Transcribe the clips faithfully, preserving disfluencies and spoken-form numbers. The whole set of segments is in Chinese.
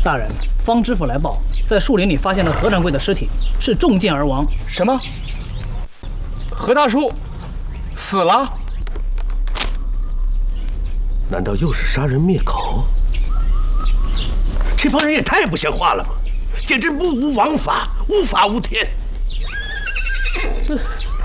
大人，方知府来报，在树林里发现了何掌柜的尸体，是中箭而亡。 什么？何大叔死了？ 难道又是杀人灭口？这帮人也太不像话了吧！简直目无王法，无法无天。这。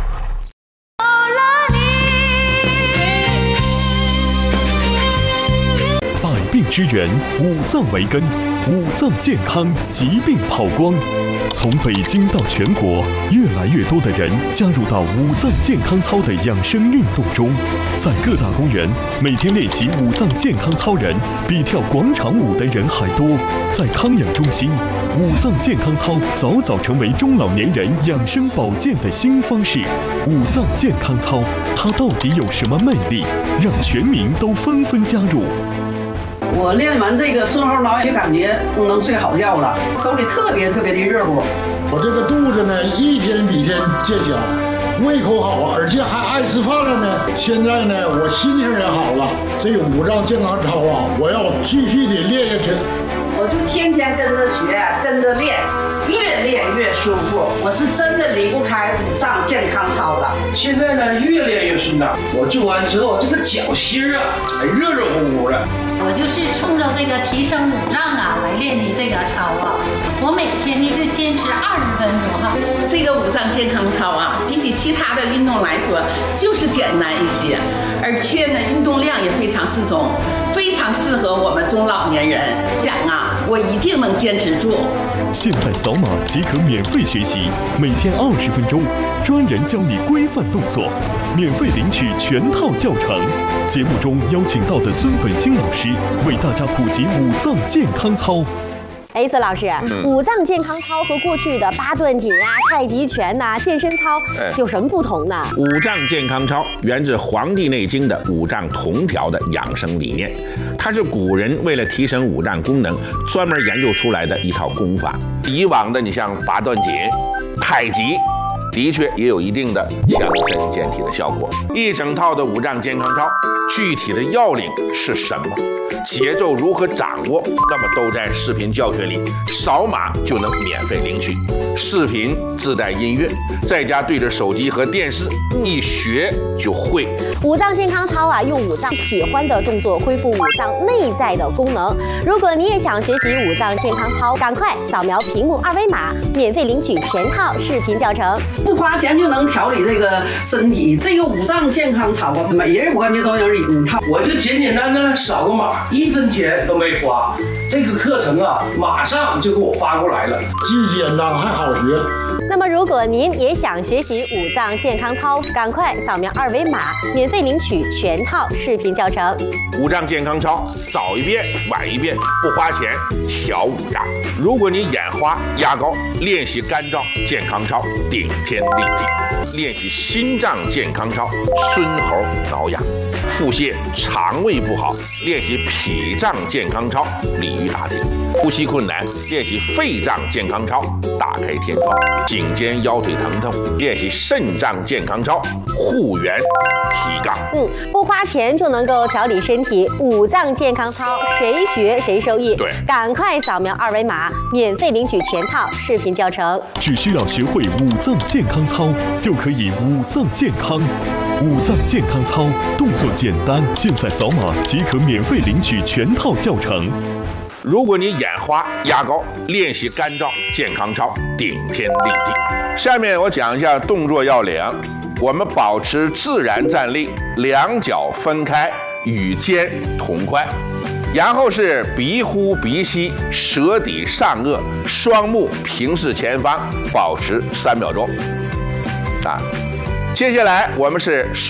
百病之源，五脏为根，五脏健康，疾病跑光。从北京到全国，越来越多的人加入到五脏健康操的养生运动中。在各大公园，每天练习五脏健康操人比跳广场舞的人还多。在康养中心，五脏健康操早早成为中老年人养生保健的新方式。五脏健康操，它到底有什么魅力，让全民都纷纷加入？ 我练完这个顺后挠，就感觉能睡好觉了，手里特别特别的热乎。 我这个肚子呢，一天比一天见小，胃口好，而且还爱吃饭了呢。现在呢，我心情也好了。这个五脏健康操啊，我要继续的练下去。 我就天天跟着学，跟着练，越练越舒服。我是真的离不开五脏健康操了。 现在呢，越练越顺当。我做完之后，这个脚心啊，还热热乎乎的。 我就是冲着这个提升五脏啊来练的这个操啊，我每天呢就坚持二十分钟哈。 这个五脏健康操啊，比起其他的运动来说，就是简单一些，而且呢运动量也非常适中，非常适合我们中老年人。讲啊，我一定能坚持住。 现在扫码即可免费学习，每天二十分钟，专人教你规范动作，免费领取全套教程。节目中邀请到的孙本兴老师为大家普及五脏健康操。 哎，孙老师，嗯、五脏健康操和过去的八段锦啊、太极拳呐、啊、健身操有什么不同呢？ 五脏健康操源自《黄帝内经》的五脏同调的养生理念，它是古人为了提升五脏功能专门研究出来的一套功法。以往的你像八段锦、太极。 的确也有一定的强身健体的效果。一整套的五脏健康操，具体的要领是什么？节奏如何掌握？那么都在视频教学里，扫码就能免费领取。视频自带音乐，在家对着手机和电视一学就会。 五脏健康操啊，用五脏喜欢的动作恢复五脏内在的功能。如果你也想学习五脏健康操，赶快扫描屏幕二维码，免费领取全套视频教程。 不花钱就能调理这个身体，这个五脏健康操啊，每人我感觉都有一套。 我就简简单单扫个码，一分钱都没花。这个课程啊，马上就给我发过来了， 既简单还好学。 那么，如果您也想学习五脏健康操，赶快扫描二维码，免费领取全套视频教程。 五脏健康操，早一遍晚一遍，不花钱，调五脏。如果你眼花压高，练习肝脏健康操，顶天立地；练习心脏健康操，孙猴挠痒；腹泻肠胃不好，练习脾脏健康操，鲤鱼打挺；呼吸困难，练习肺脏健康操，打开天窗；颈肩腰腿疼痛，练习肾脏健康操，护元提杠。 嗯，不花钱就能够调理身体，五脏健康操谁学谁受益。 对， 赶快扫描二维码，免费领取全套视频教程。 只需要学会五脏健康操，就可以五脏健康。五脏健康操动作简单，现在扫码即可免费领取全套教程。 如果你眼花压高，练习肝脏健康操，顶天立地。下面我讲一下动作要领。我们保持自然站立，两脚分开，与肩同宽。然后是鼻呼鼻吸，舌抵上颚，双目平视前方，保持三秒钟。啊，接下来我们是